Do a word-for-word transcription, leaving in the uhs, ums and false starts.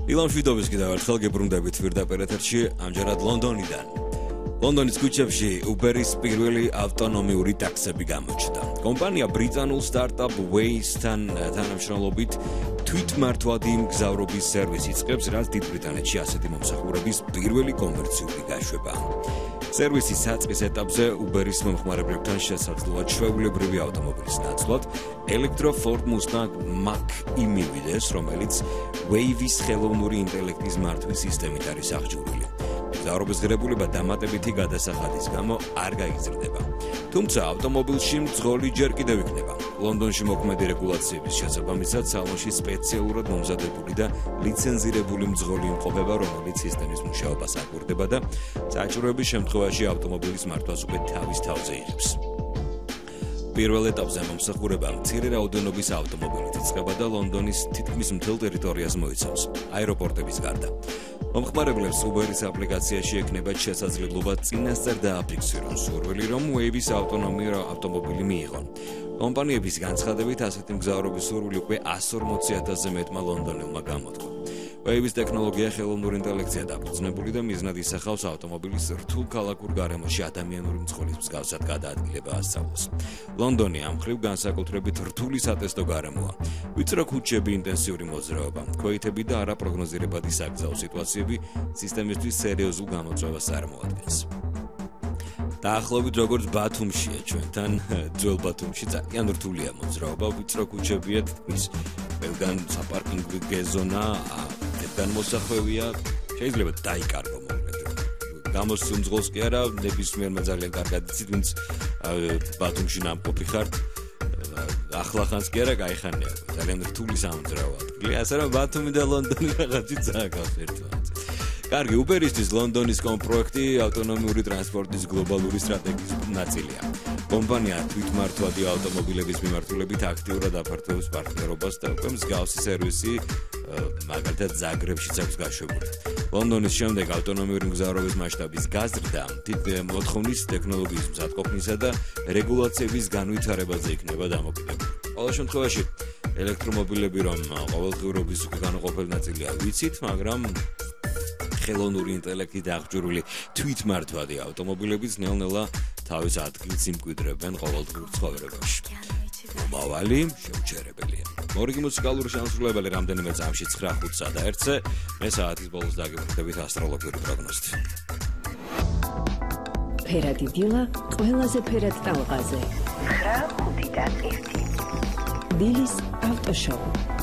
ილონ შვიდობის კიდევ ერთხელ გებრუნდებით პირდაპირ ეთერში, ამჯერად ლონდონიდან. ლონდონის ქუჩებში Uber-ის პირველი ავტონომიური ტაქსები გამოჩნდა. კომპანია ბრიტანულ სტარტაპ Waze-თან თანამშრომლობით თვითმართვადი მგზავრობის სერვისი იწყებს, რაც დიდ ბრიტანეთში ასეთი მომსახურების პირველი კომერციული გაშვებაა. სერვისის საწყის ეტაპზე Uber-ის მომხმარებლებთან შესაძლოა ჩვეულებრივი ავტომობილის ნაცვლად ელექტრო Ford Mustang Mach-ი მივიდეს, რომელიც Waze-ის ხელოვნური ინტელექტის მართვის სისტემით არის აღჭურვილი. მგზავრობის ღირებულება დამატებითი გადასახადის გამო არ გაიზრდება. თუმცა ავტომობილში მძღოლი ჯერ კიდევ იქნება. ლონდონში მოქმედი რეგულაციების შესაბამისად სალონში სპეციალურად მომზადებული და ლიცენზირებული მძღოლი იმყოფება, რომელიც სისტემის მუშაობას აკვირდება და საჭიროების შემთხვევაში ავტომობილის მართვას უკვე თავის თავზე იღებს. პირველ ეტაპზე მომსახურება მცირე რაოდენობის ავტომობილით იწყება და ლონდონის თითქმის მთელ ტერიტორიას მოიცავს, აეროპორტების გარდა. მომხმარებლებს Uber-ის აპლიკაციაში ექნებათ შესაძლებლობა წინასწარ დააფიქსირონ სურვილი, რომ Waze-ის ავტონომიური ავტომობილი მიიღონ. კომპანიების განცხადებით, ასეთი მგზავრობის სურვილი უკვე εκατს ორმოცი ათასზე მეტმა ლონდონელმა გამოთქვა. Waze-ის ტექნოლოგია ხელოვნური ინტელექტია დაფუძნებული და მიზნად ისახავს ავტომობილის რთულ ქალაქურ გარემოში ადამიანური მძღოლის მსგავსად გადაადგილება ასწავლოს. ლონდონი ამ მხრივ განსაკუთრებით რთული სატესტო გარემოა. ვიწრო ქუჩები, ინტენსიური მოძრაობა, ქვეითები და არაპროგნოზირებადი საგზაო სიტუაციები სისტემისთვის სერიოზულ გამოწვევას წარმოადგენს. დაახლოებით როგორც ბათუმშია ჩვენთან, ძველ ბათუმში ძალიან რთულია მოძრაობა, ვიწრო ქუჩებია, თითქმის ყველგან საპარკინგო გეზონა, ერთგან მოსახვევია, შეიძლება დაიკარგო მოკლედ. გამოსულ მძღოლს კი არა, ნებისმიერმა ძალიან კარგად იცით, ვინც ბათუმში ნამყოფი ხართ, ახლახანს კი არა გაიხანია, ძალიან რთული სამძრავო ადგილი, ასე რომ ბათუმი და ლონდონი რაღაცით წააგავს ერთმანეთს. კარგი, Uber-ისთვის ლონდონის კომპროექტი ავტონომიური ტრანსპორტის გლობალური სტრატეგიის ნაწილია. კომპანია თვითმართვადი ავტომობილების მიმართულებით აქტიურად აფართოვებს პარტნიორობას და უკვე მსგავსი სერვისი მაგალითად ზაგრებშიც აქვს გაშვებული. ლონდონის შემდეგ ავტონომიური მგზავრობის მასშტაბის გაზრდა დიდ მოთხოვნის ტექნოლოგიის მზადყოფნისა და რეგულაციების განვითარებაზე იქნება დამოკიდებული. ყოველ შემთხვევაში ელექტრომობილები რომ ყოველდღიურობის განუყოფელი ნაწილია ვიცით, მაგრამ ხელოვნური ინტელექტით აღჭურვილი თვითმართვადი ავტომობილებიც ნელ-ნელა თავის ადგილს იმკვიდრებენ ყოველდღიურ ცხოვრებაში. მომავალი შეუჩერებელია. მორიგი მუსიკალური შემსრულებელი რამდენიმე წამში ცხრა ხუთსა და ერთზე, მე საათის ბოლოს დაგიბრუნდებით ასტროლოგიური პროგნოზით. ფერადი დილა, ყველაზე ფერად ტალღაზე. ცხრა ხუთიდან ერთი. დილის ავტოშოუ.